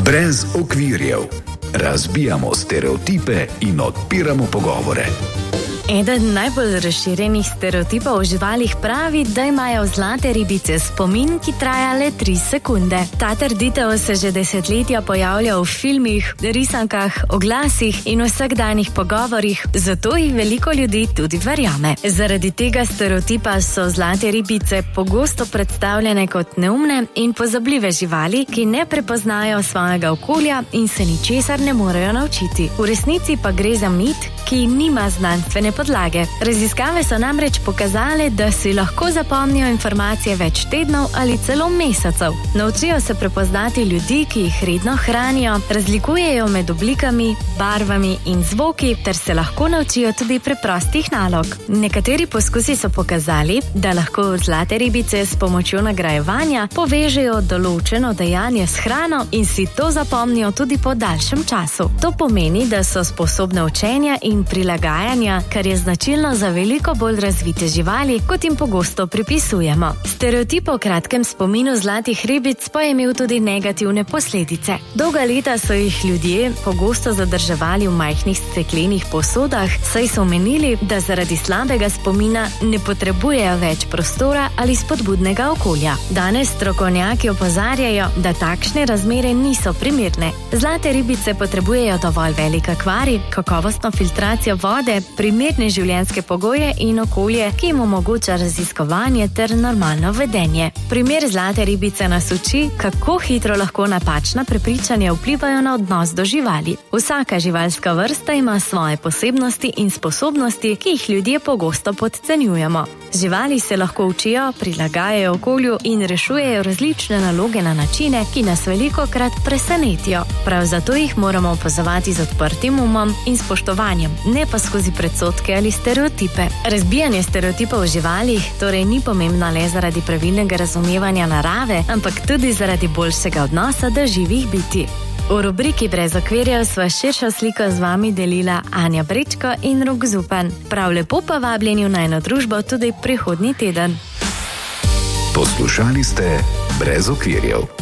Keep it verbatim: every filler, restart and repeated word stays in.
Brez okvirjev. Razbijamo stereotipe in odpiramo pogovore. Eden najbolj razširjenih stereotipov o živalih pravi, da imajo zlate ribice spomin, ki traja le tri sekunde. Ta trditev se že desetletja pojavlja v filmih, risankah, oglasih in vsakdanjih pogovorih, zato jih veliko ljudi tudi verjame. Zaradi tega stereotipa so zlate ribice pogosto predstavljene kot neumne in pozabljive živali, ki ne prepoznajo svojega okolja in se ničesar ne morejo naučiti. V resnici pa gre za mit, ki nima znanstvene podlage. Raziskave so namreč pokazale, da si lahko zapomnijo informacije več tednov ali celo mesecev. Naučijo se prepoznati ljudi, ki jih redno hranijo, razlikujejo med oblikami, barvami in zvoki ter se lahko naučijo tudi preprostih nalog. Nekateri poskusi so pokazali, da lahko zlate ribice s pomočjo nagrajevanja povežejo določeno dejanje s hrano in si to zapomnijo tudi po daljšem času. To pomeni, da so sposobne učenja in prilagajanja, kar je značilno za veliko bolj razvite živali, kot jim pogosto pripisujemo. Stereotip o kratkem spominu zlatih ribic pa je imel tudi negativne posledice. Dolga leta so jih ljudje pogosto zadrževali v majhnih steklenih posodah, saj so menili, da zaradi slabega spomina ne potrebujejo več prostora ali spodbudnega okolja. Danes strokovnjaki opozarjajo, da takšne razmere niso primerne. Zlate ribice potrebujejo dovolj velik akvarij, kakovostno filtracijo vode, primerne življenjske pogoje in okolje, ki jim omogoča raziskovanje ter normalno vedenje. Primer zlate ribice nas uči, kako hitro lahko napačna prepričanja vplivajo na odnos do živali. Vsaka živalska vrsta ima svoje posebnosti in sposobnosti, ki jih ljudje pogosto podcenjujemo. Živali se lahko učijo, prilagajajo okolju in rešujejo različne naloge na načine, ki nas velikokrat presenetijo. Prav zato jih moramo opazovati z odprtim umom in spoštovanjem, ne pa skozi predsodke ali stereotipe. Razbijanje stereotipov o živalih torej ni pomembno le zaradi pravilnega razumevanja narave, ampak tudi zaradi boljšega odnosa do živih biti. V rubriki Brez okvirjev sva širšo sliko z vami delila Anja Brečko in Rok Zupan. Prav lepo pa vabljeni v najino družbo tudi prihodnji teden. Poslušali ste Brez okvirjev.